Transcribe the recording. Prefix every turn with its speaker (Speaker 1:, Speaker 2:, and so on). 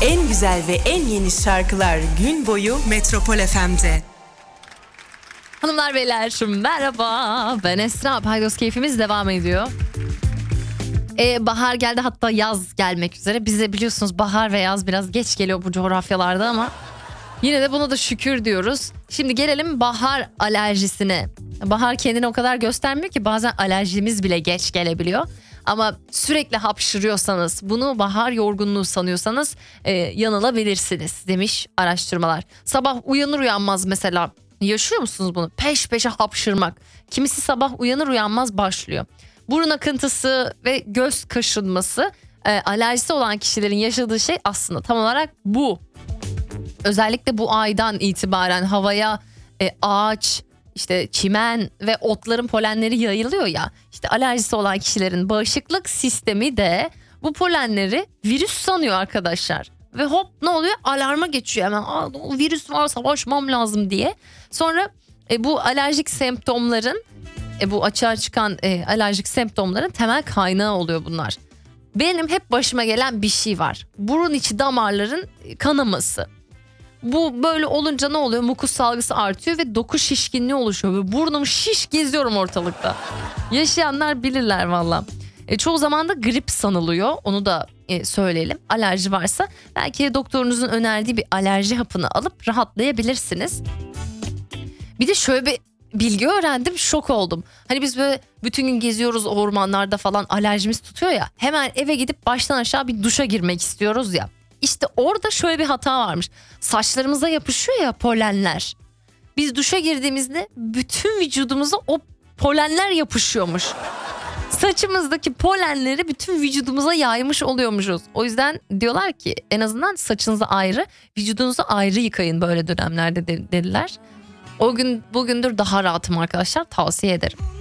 Speaker 1: En güzel ve en yeni şarkılar gün boyu Metropol FM'de.
Speaker 2: Hanımlar beyler merhaba, ben Esra. Paydos keyfimiz devam ediyor. Bahar geldi, hatta yaz gelmek üzere. Bize biliyorsunuz bahar ve yaz biraz geç geliyor bu coğrafyalarda ama yine de buna da şükür diyoruz. Şimdi gelelim bahar alerjisine. Bahar kendini o kadar göstermiyor ki bazen alerjimiz bile geç gelebiliyor. Ama sürekli hapşırıyorsanız, bunu bahar yorgunluğu sanıyorsanız yanılabilirsiniz demiş araştırmalar. Sabah uyanır uyanmaz mesela yaşıyor musunuz bunu? Peş peşe hapşırmak. Kimisi sabah uyanır uyanmaz başlıyor. Burun akıntısı ve göz kaşınması, alerjisi olan kişilerin yaşadığı şey aslında tam olarak bu. Özellikle bu aydan itibaren havaya ağaç, işte çimen ve otların polenleri yayılıyor ya. İşte alerjisi olan kişilerin bağışıklık sistemi de bu polenleri virüs sanıyor arkadaşlar. Ve hop ne oluyor? Alarma geçiyor hemen. O virüs var, savaşmam lazım diye. Sonra bu alerjik semptomların, bu açığa çıkan alerjik semptomların temel kaynağı oluyor bunlar. Benim hep başıma gelen bir şey var. Burun içi damarların kanaması. Bu böyle olunca ne oluyor? Mukus salgısı artıyor ve doku şişkinliği oluşuyor. Ve burnum şiş geziyorum ortalıkta. Yaşayanlar bilirler valla. Çoğu zaman da grip sanılıyor. Onu da söyleyelim. Alerji varsa belki doktorunuzun önerdiği bir alerji hapını alıp rahatlayabilirsiniz. Bir de şöyle bir bilgi öğrendim, şok oldum. Hani biz böyle bütün gün geziyoruz ormanlarda falan, alerjimiz tutuyor ya. Hemen eve gidip baştan aşağı bir duşa girmek istiyoruz ya. İşte orada şöyle bir hata varmış. Saçlarımıza yapışıyor ya polenler. Biz duşa girdiğimizde bütün vücudumuza o polenler yapışıyormuş. Saçımızdaki polenleri bütün vücudumuza yaymış oluyormuşuz. O yüzden diyorlar ki en azından saçınızı ayrı, vücudunuzu ayrı yıkayın böyle dönemlerde dediler. O gün bugündür daha rahatım arkadaşlar, tavsiye ederim.